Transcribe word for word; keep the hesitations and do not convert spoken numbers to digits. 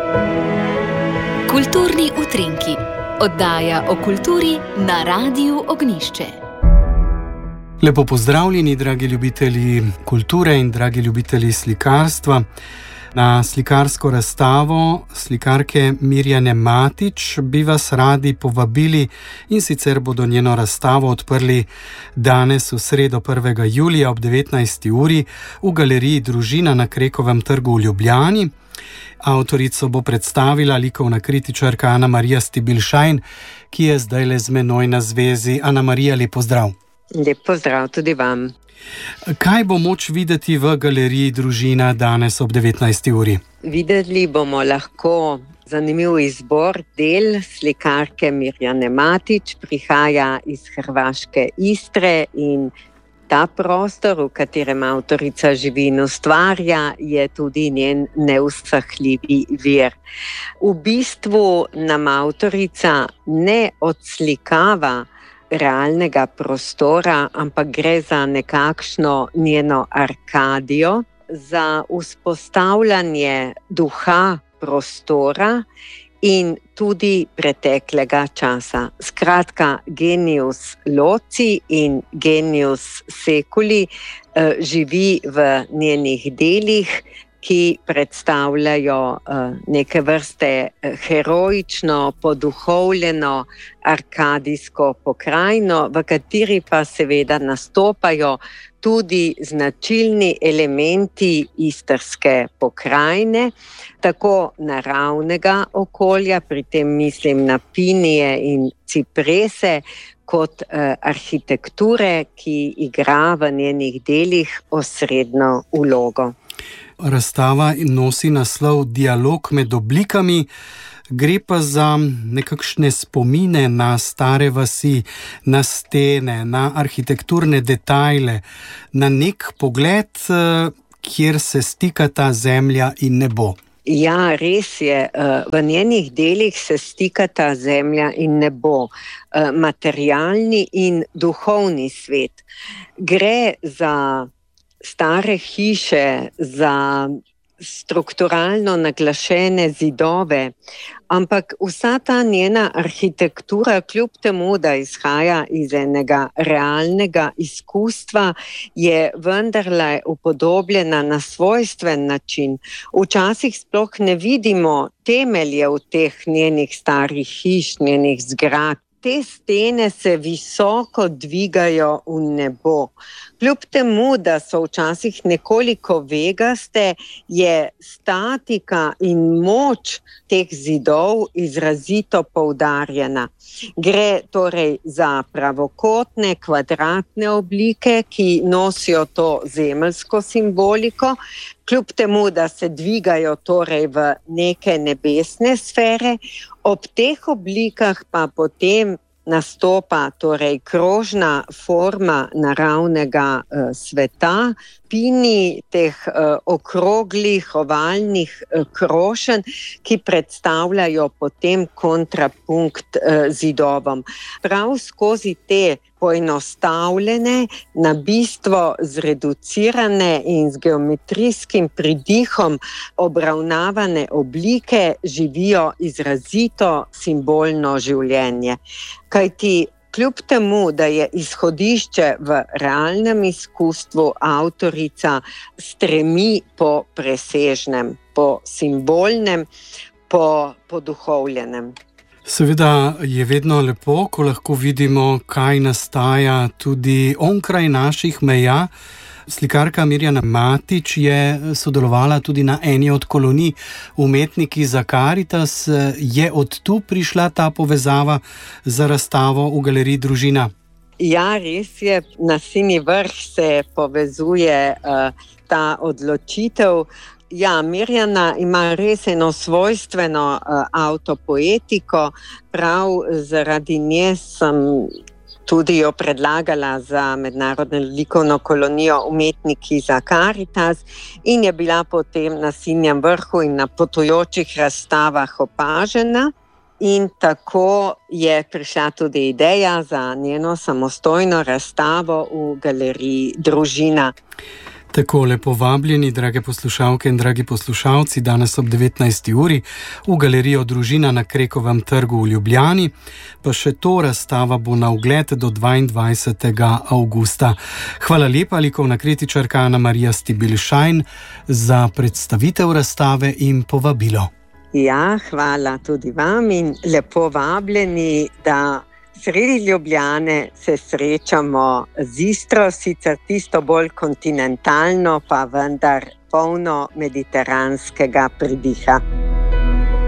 Kulturni utrinki, oddaja o kulturi na Radiu Ognjišče. Lepo pozdravljeni, dragi ljubitelji kulture in dragi ljubitelji slikarstva. Na slikarsko razstavo slikarke Mirjane Matić bi vas radi povabili, in sicer bodo njeno razstavo odprli danes v sredo prvega julija ob devetnajsti uri v galeriji Družina na Krekovem trgu v Ljubljani. Avtorico bo predstavila likovna kritičarka Ana Marija Stibilšajn, ki je zdajle z menoj na zvezi. Ana Marija, lep pozdrav. Lep pozdrav tudi vam. Kaj bo moč videti v galeriji Družina danes ob devetnajsti uri? Videli bomo lahko zanimiv izbor del slikarke Mirjane Matić, prihaja iz hrvaške Istre, in ta prostor, v katerem avtorica živi in ustvarja, je tudi njen neusahljivi vir. V bistvu nam avtorica ne odslikava realnega prostora, ampak gre za nekakšno njeno arkadijo, za vzpostavljanje duha prostora in tudi preteklega časa. Skratka, genius loci in genius seculi eh, živi v njenih delih, ki predstavljajo uh, neke vrste heroično, poduhovljeno arkadijsko pokrajino, v kateri pa seveda nastopajo tudi značilni elementi istrske pokrajine, tako naravnega okolja, pri tem mislim na pinije in ciprese, kot uh, arhitekture, ki igra v njenih delih osrednjo vlogo. Razstava nosi naslov Dialog med oblikami, gre pa za nekakšne spomine na stare vasi, na stene, na arhitekturne detajle, na nek pogled, kjer se stikata zemlja in nebo. Ja, res je. V njenih delih se stikata zemlja in nebo, materialni in duhovni svet. Gre za stare hiše, za strukturalno naglašene zidove, ampak vsa ta njena arhitektura, kljub temu, da izhaja iz enega realnega izkustva, je vendarle upodobljena na svojstven način. Včasih sploh ne vidimo temeljev teh njenih starih hiš, njenih zgradb. Te stene se visoko dvigajo v nebo. Kljub temu, da so včasih nekoliko vegaste, je statika in moč teh zidov izrazito poudarjena. Gre torej za pravokotne, kvadratne oblike, ki nosijo to zemeljsko simboliko, kljub temu, da se dvigajo torej v neke nebesne sfere. Ob teh oblikah pa potem nastopa torej krožna forma naravnega uh, sveta, pini teh uh, okroglih, ovalnih uh, krošenj, ki predstavljajo potem kontrapunkt uh, zidovom. Prav skozi te poenostavljene, na bistvo zreducirane in z geometrijskim pridihom obravnavane oblike živijo izrazito simbolno življenje. Kajti kljub temu, da je izhodišče v realnem izkustvu, avtorica stremi po presežnem, po simbolnem, po poduhovljenem. Seveda je vedno lepo, ko lahko vidimo, kaj nastaja tudi onkraj naših meja. Slikarka Mirjana Matić je sodelovala tudi na eni od kolonij Umetniki za Karitas. Je od tu prišla ta povezava za razstavo v galeriji Družina? Ja, res je. Na Sinji vrh se povezuje uh, ta odločitev. Ja, Mirjana ima res eno svojstveno uh, avtopoetiko, prav zaradi nje sem tudi jo predlagala za mednarodno likovno kolonijo Umetniki za Karitas in je bila potem na Sinjem vrhu in na potujočih razstavah opažena. In tako je prišla tudi ideja za njeno samostojno razstavo v galeriji Družina. Tako lepo vabljeni, drage poslušalke in dragi poslušalci, danes ob devetnajsti uri v galerijo Družina na Krekovem trgu v Ljubljani. Pa še to, razstava bo na ogled do dvaindvajsetega avgusta. Hvala lepa, likovna kritičarka Ana Marija Stibilšajn, za predstavitev razstave in povabilo. Ja, hvala tudi vam in lepo vabljeni, da sredi Ljubljane se srečamo z Istro, sicer tisto bolj kontinentalno, pa vendar polno mediteranskega pridiha.